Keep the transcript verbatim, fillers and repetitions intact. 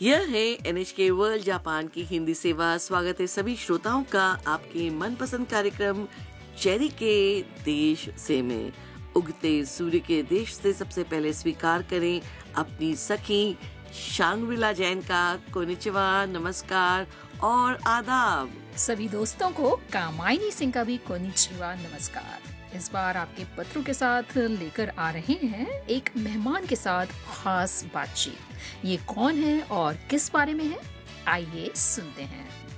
यह है NHK world Japan की हिंदी सेवा। स्वागत है सभी श्रोताओं का आपके मनपसंद कार्यक्रम चेरी के देश से में। उगते सूर्य के देश से सबसे पहले स्वीकार करें अपनी सखी शांग्रिला जैन का कोनिचिवा, नमस्कार और आदाब। सभी दोस्तों को कामायनी सिंह का भी कोनिचिवा, नमस्कार। इस बार आपके पत्रों के साथ लेकर आ रहे हैं एक मेहमान के साथ खास बातचीत। ये कौन है और किस बारे में है, आइए सुनते हैं।